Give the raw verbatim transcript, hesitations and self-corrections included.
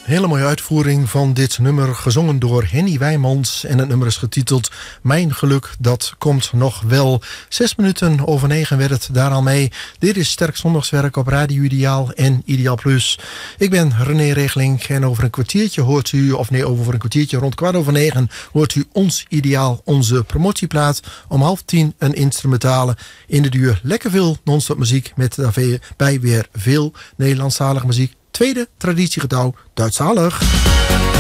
Hele mooie uitvoering van dit nummer, gezongen door Henny Wijmans. En het nummer is getiteld Mijn Geluk, dat komt nog wel. Zes minuten over negen werd het daar al mee. Dit is Sterk Zondagswerk op Radio Ideaal en Ideaal Plus. Ik ben René Regeling en over een kwartiertje hoort u, of nee, over een kwartiertje rond kwart over negen, hoort u ons Ideaal, onze promotieplaat. Om half tien een instrumentale. In de duur lekker veel non-stop muziek met daarbij weer veel Nederlandstalige muziek. Tweede traditiegetouw, Duitsstalig.